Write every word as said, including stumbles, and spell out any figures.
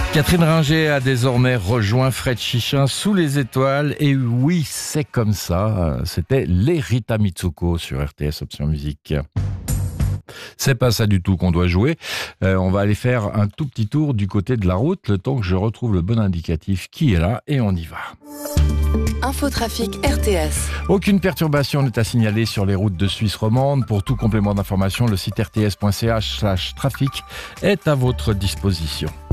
Catherine Ringer a désormais rejoint Fred Chichin sous les étoiles. Et oui, c'est comme ça. C'était les Rita Mitsuko sur R T S Option Musique. C'est pas ça du tout qu'on doit jouer. Euh, on va aller faire un tout petit tour du côté de la route, le temps que je retrouve le bon indicatif qui est là, et on y va. Infotrafic R T S. Aucune perturbation n'est à signaler sur les routes de Suisse romande. Pour tout complément d'information, le site r t s point c h slash trafic est à votre disposition.